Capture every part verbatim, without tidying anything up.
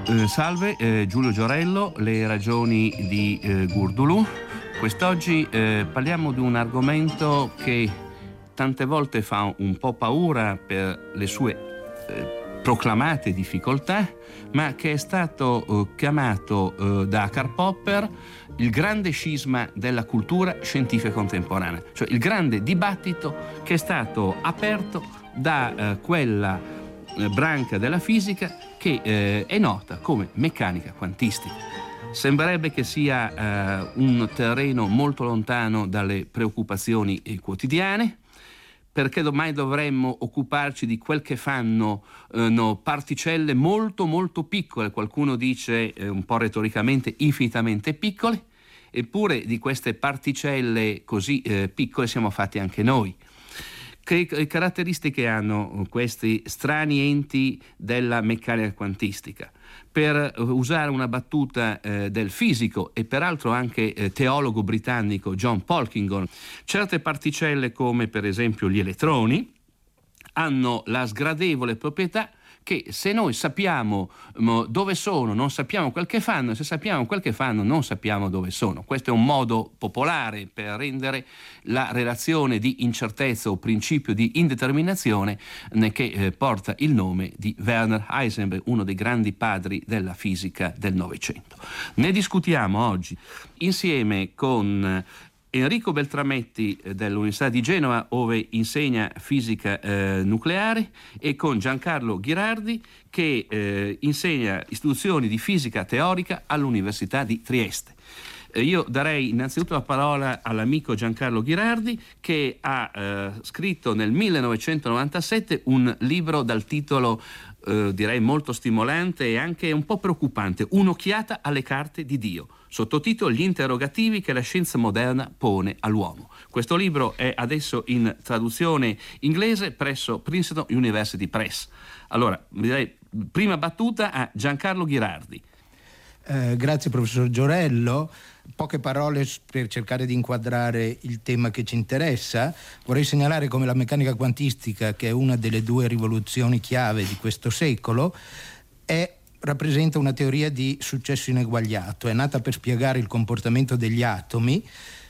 Eh, salve, eh, Giulio Giorello, le ragioni di eh, Gurdulu. Quest'oggi eh, parliamo di un argomento che tante volte fa un po' paura per le sue eh, proclamate difficoltà, ma che è stato eh, chiamato eh, da Karl Popper il grande scisma della cultura scientifica contemporanea, cioè il grande dibattito che è stato aperto da eh, quella eh, branca della fisica che eh, è nota come meccanica quantistica. Sembrerebbe che sia eh, un terreno molto lontano dalle preoccupazioni eh, quotidiane, perché mai dovremmo occuparci di quel che fanno eh, no, particelle molto molto piccole, qualcuno dice eh, un po' retoricamente infinitamente piccole, eppure di queste particelle così eh, piccole siamo fatti anche noi. Che caratteristiche hanno questi strani enti della meccanica quantistica? Per usare una battuta eh, del fisico e peraltro anche eh, teologo britannico John Polkinghorne, certe particelle come per esempio gli elettroni hanno la sgradevole proprietà che se noi sappiamo dove sono, non sappiamo quel che fanno, e se sappiamo quel che fanno, non sappiamo dove sono. Questo è un modo popolare per rendere la relazione di incertezza o principio di indeterminazione che eh, porta il nome di Werner Heisenberg, uno dei grandi padri della fisica del Novecento. Ne discutiamo oggi insieme con Enrico Beltrametti dell'Università di Genova, dove insegna fisica eh, nucleare, e con Giancarlo Ghirardi, che eh, insegna istituzioni di fisica teorica all'Università di Trieste. Eh, io darei innanzitutto la parola all'amico Giancarlo Ghirardi, che ha eh, scritto nel millenovecentonovantasette un libro dal titolo eh, direi molto stimolante e anche un po' preoccupante, Un'occhiata alle carte di Dio, sottotitolo Gli interrogativi che la scienza moderna pone all'uomo. Questo libro è adesso in traduzione inglese presso Princeton University Press. Allora, direi prima battuta a Giancarlo Ghirardi. Eh, grazie professor Giorello. Poche parole per cercare di inquadrare il tema che ci interessa. Vorrei segnalare come la meccanica quantistica, che è una delle due rivoluzioni chiave di questo secolo, è rappresenta una teoria di successo ineguagliato. È nata per spiegare il comportamento degli atomi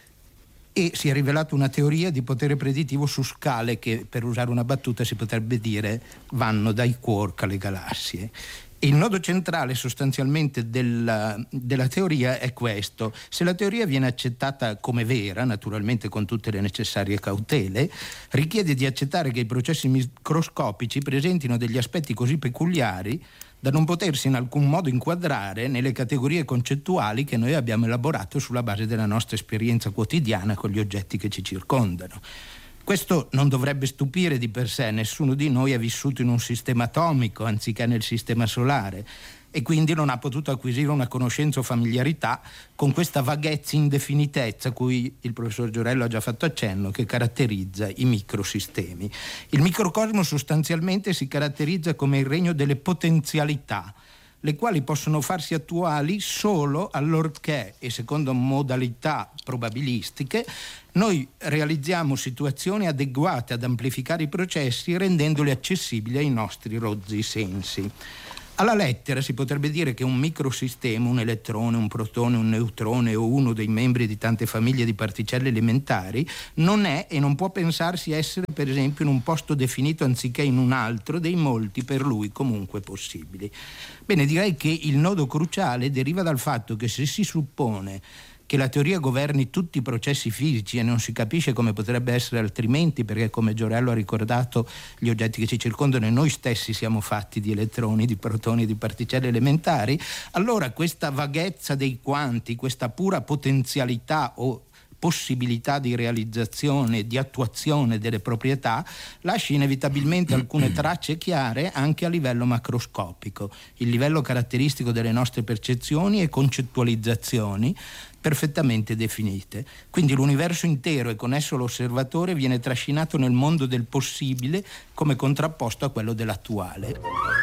e si è rivelata una teoria di potere predittivo su scale che, per usare una battuta, si potrebbe dire vanno dai quark alle galassie. Il nodo centrale sostanzialmente della, della teoria è questo: se la teoria viene accettata come vera, naturalmente con tutte le necessarie cautele, richiede di accettare che i processi microscopici presentino degli aspetti così peculiari da non potersi in alcun modo inquadrare nelle categorie concettuali che noi abbiamo elaborato sulla base della nostra esperienza quotidiana con gli oggetti che ci circondano. Questo non dovrebbe stupire di per sé, nessuno di noi è vissuto in un sistema atomico anziché nel sistema solare e quindi non ha potuto acquisire una conoscenza o familiarità con questa vaghezza, indefinitezza a cui il professor Giorello ha già fatto accenno, che caratterizza i microsistemi. Il microcosmo sostanzialmente si caratterizza come il regno delle potenzialità, le quali possono farsi attuali solo allorché, e secondo modalità probabilistiche, noi realizziamo situazioni adeguate ad amplificare i processi rendendoli accessibili ai nostri rozzi sensi. Alla lettera si potrebbe dire che un microsistema, un elettrone, un protone, un neutrone o uno dei membri di tante famiglie di particelle elementari non è e non può pensarsi essere, per esempio, in un posto definito anziché in un altro dei molti per lui comunque possibili. Bene, direi che il nodo cruciale deriva dal fatto che se si suppone che la teoria governi tutti i processi fisici, e non si capisce come potrebbe essere altrimenti, perché come Giorello ha ricordato gli oggetti che ci circondano e noi stessi siamo fatti di elettroni, di protoni e di particelle elementari, allora questa vaghezza dei quanti, questa pura potenzialità o possibilità di realizzazione, di attuazione delle proprietà, lascia inevitabilmente alcune tracce chiare anche a livello macroscopico, il livello caratteristico delle nostre percezioni e concettualizzazioni perfettamente definite. Quindi l'universo intero e con esso l'osservatore viene trascinato nel mondo del possibile come contrapposto a quello dell'attuale.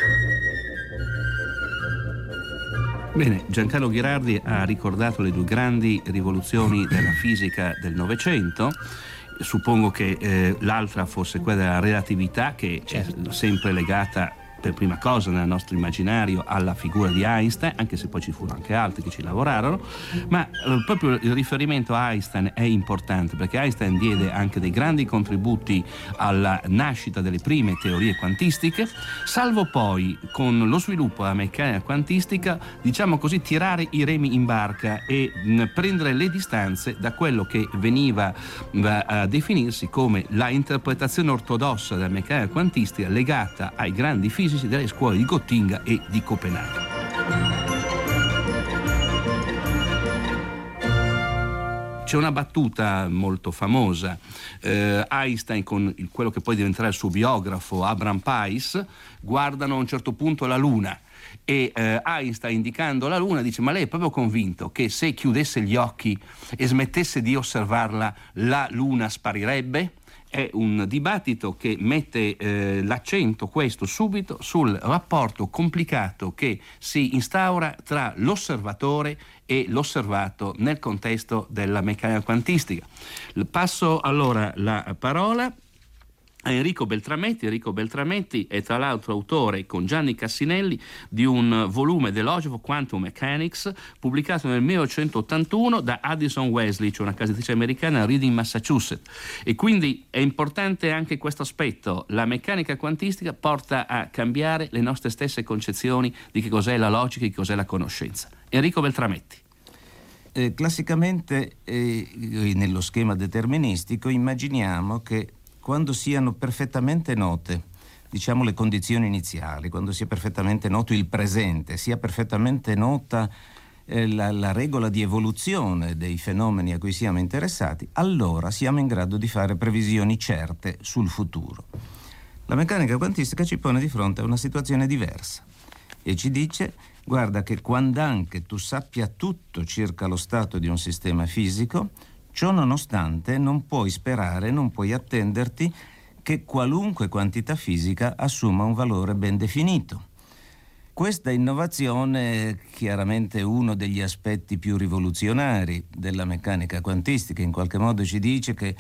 Bene, Giancarlo Ghirardi ha ricordato le due grandi rivoluzioni della fisica del Novecento. Suppongo che eh, l'altra fosse quella della relatività, che certo. è sempre legata per prima cosa nel nostro immaginario alla figura di Einstein, anche se poi ci furono anche altri che ci lavorarono, ma eh, proprio il riferimento a Einstein è importante perché Einstein diede anche dei grandi contributi alla nascita delle prime teorie quantistiche, salvo poi con lo sviluppo della meccanica quantistica, diciamo così, tirare i remi in barca e mh, prendere le distanze da quello che veniva mh, a definirsi come la interpretazione ortodossa della meccanica quantistica legata ai grandi fisici delle scuole di Gottinga e di Copenaghen. C'è una battuta molto famosa. Eh, Einstein con il, quello che poi diventerà il suo biografo Abraham Pais guardano a un certo punto la Luna e eh, Einstein, indicando la Luna, dice: ma lei è proprio convinto che se chiudesse gli occhi e smettesse di osservarla la Luna sparirebbe? È un dibattito che mette eh, l'accento, questo subito, sul rapporto complicato che si instaura tra l'osservatore e l'osservato nel contesto della meccanica quantistica. Passo allora la parola a Enrico Beltrametti. Enrico Beltrametti è tra l'altro autore con Gianni Cassinelli di un volume dell'Ogevo Quantum Mechanics pubblicato nel millenovecentottantuno da Addison Wesley, cioè una casa editrice americana a Reading, Massachusetts, e quindi è importante anche questo aspetto. La meccanica quantistica porta a cambiare le nostre stesse concezioni di che cos'è la logica e che cos'è la conoscenza. Enrico Beltrametti. Eh, classicamente eh, nello schema deterministico immaginiamo che quando siano perfettamente note, diciamo, le condizioni iniziali, quando sia perfettamente noto il presente, sia perfettamente nota eh, la, la regola di evoluzione dei fenomeni a cui siamo interessati, allora siamo in grado di fare previsioni certe sul futuro. La meccanica quantistica ci pone di fronte a una situazione diversa e ci dice: guarda che quand'anche tu sappia tutto circa lo stato di un sistema fisico, ciò nonostante non puoi sperare, non puoi attenderti che qualunque quantità fisica assuma un valore ben definito. Questa innovazione è chiaramente uno degli aspetti più rivoluzionari della meccanica quantistica. In qualche modo ci dice che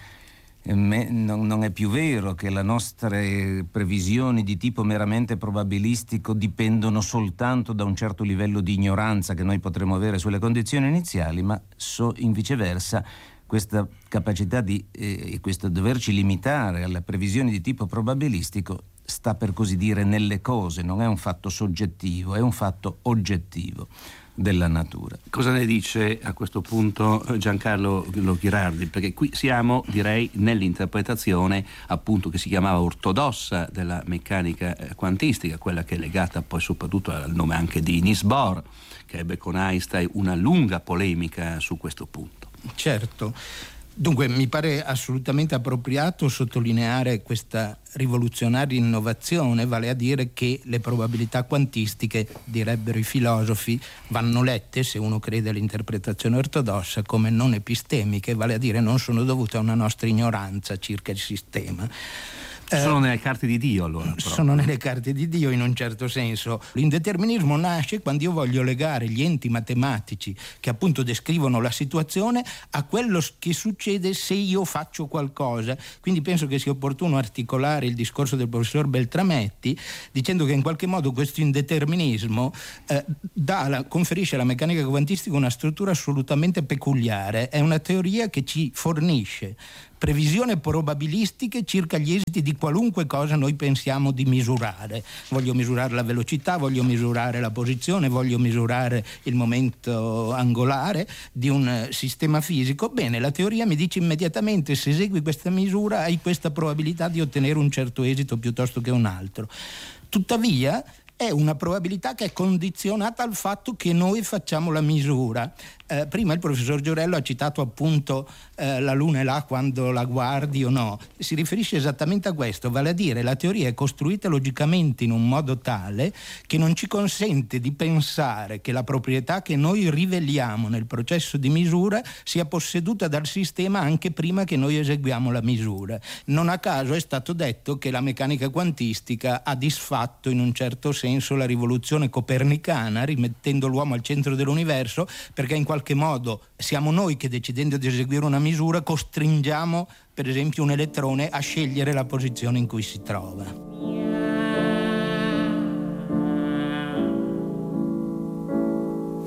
non è più vero che le nostre previsioni di tipo meramente probabilistico dipendono soltanto da un certo livello di ignoranza che noi potremo avere sulle condizioni iniziali, ma so, in viceversa questa capacità di eh, questo doverci limitare alle previsioni di tipo probabilistico sta, per così dire, nelle cose, non è un fatto soggettivo, è un fatto oggettivo della natura. Cosa ne dice a questo punto Giancarlo Ghirardi? Perché qui siamo, direi, nell'interpretazione appunto che si chiamava ortodossa della meccanica quantistica, quella che è legata poi soprattutto al nome anche di Niels Bohr, che ebbe con Einstein una lunga polemica su questo punto. Certo. Dunque mi pare assolutamente appropriato sottolineare questa rivoluzionaria innovazione, vale a dire che le probabilità quantistiche, direbbero i filosofi, vanno lette, se uno crede all'interpretazione ortodossa, come non epistemiche, vale a dire non sono dovute a una nostra ignoranza circa il sistema. Sono nelle carte di Dio, allora. Proprio. Sono nelle carte di Dio in un certo senso. L'indeterminismo nasce quando io voglio legare gli enti matematici che appunto descrivono la situazione a quello che succede se io faccio qualcosa. Quindi penso che sia opportuno articolare il discorso del professor Beltrametti dicendo che in qualche modo questo indeterminismo eh, dà alla, conferisce alla meccanica quantistica una struttura assolutamente peculiare. È una teoria che ci fornisce previsioni probabilistiche circa gli esiti di qualunque cosa noi pensiamo di misurare. Voglio misurare la velocità, voglio misurare la posizione, voglio misurare il momento angolare di un sistema fisico. Bene, la teoria mi dice immediatamente: se esegui questa misura hai questa probabilità di ottenere un certo esito piuttosto che un altro. Tuttavia è una probabilità che è condizionata al fatto che noi facciamo la misura. Eh, prima il professor Giorello ha citato appunto eh, la luna è là quando la guardi o no. Si riferisce esattamente a questo, vale a dire la teoria è costruita logicamente in un modo tale che non ci consente di pensare che la proprietà che noi riveliamo nel processo di misura sia posseduta dal sistema anche prima che noi eseguiamo la misura. Non a caso è stato detto che la meccanica quantistica ha disfatto in un certo senso la rivoluzione copernicana, rimettendo l'uomo al centro dell'universo, perché in qualche modo siamo noi che, decidendo di eseguire una misura, costringiamo per esempio un elettrone a scegliere la posizione in cui si trova.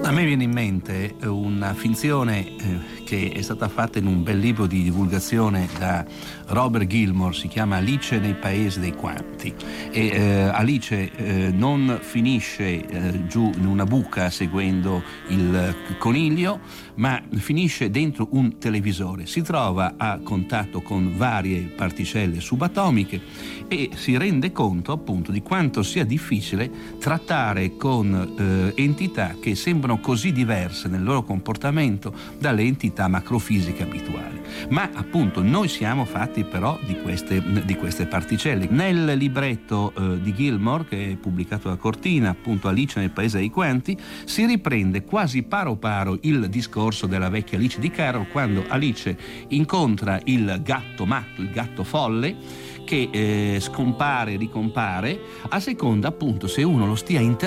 A me viene in mente una finzione eh, che è stata fatta in un bel libro di divulgazione da Robert Gilmore, si chiama Alice nei paesi dei quanti, e eh, Alice eh, non finisce eh, giù in una buca seguendo il coniglio, ma finisce dentro un televisore, si trova a contatto con varie particelle subatomiche e si rende conto appunto di quanto sia difficile trattare con eh, entità che sembrano così diverse nel loro comportamento dalle entità macrofisiche abituali. Ma appunto noi siamo fatti però di queste, di queste particelle. Nel libretto eh, di Gilmore, che è pubblicato da Cortina, appunto Alice nel paese dei quanti, si riprende quasi paro paro il discorso della vecchia Alice di Carroll, quando Alice incontra il gatto matto, il gatto folle, che eh, scompare e ricompare a seconda appunto se uno lo stia interpretando